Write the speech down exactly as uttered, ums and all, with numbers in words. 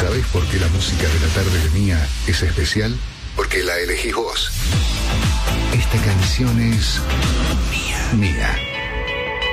¿Sabés por qué la música de la tarde de Mía es especial? Porque la elegís vos. Esta canción es mía. Mía.